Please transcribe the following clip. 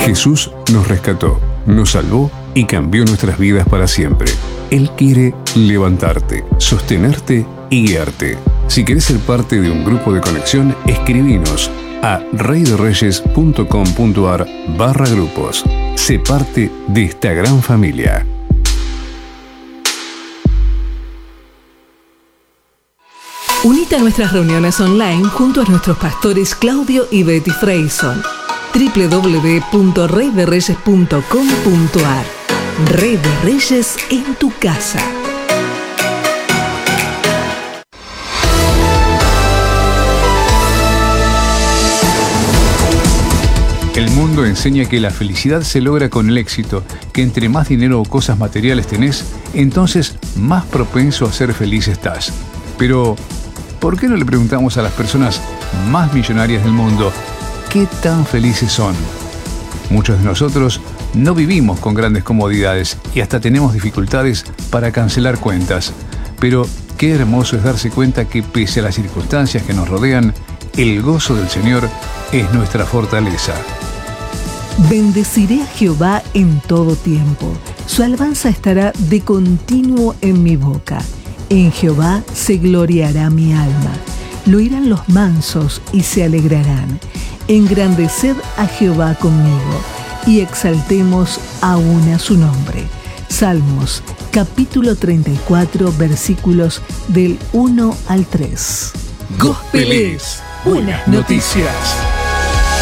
Jesús nos rescató, nos salvó y cambió nuestras vidas para siempre. Él quiere levantarte, sostenerte y guiarte. Si querés ser parte de un grupo de conexión, escribinos a reyderreyes.com.ar/grupos. Sé parte de esta gran familia. Unite a nuestras reuniones online junto a nuestros pastores Claudio y Betty Freyson. www.reyderreyes.com.ar. Rey de Reyes en tu casa. El mundo enseña que la felicidad se logra con el éxito, que entre más dinero o cosas materiales tenés, entonces más propenso a ser feliz estás. Pero, ¿por qué no le preguntamos a las personas más millonarias del mundo qué tan felices son? Muchos de nosotros no vivimos con grandes comodidades y hasta tenemos dificultades para cancelar cuentas. Pero qué hermoso es darse cuenta que pese a las circunstancias que nos rodean, el gozo del Señor es nuestra fortaleza. Bendeciré a Jehová en todo tiempo. Su alabanza estará de continuo en mi boca. En Jehová se gloriará mi alma. Lo oirán los mansos y se alegrarán. Engrandeced a Jehová conmigo y exaltemos aún a su nombre. Salmos, capítulo 34, versículos del 1 al 3. Gospelés, buenas noticias.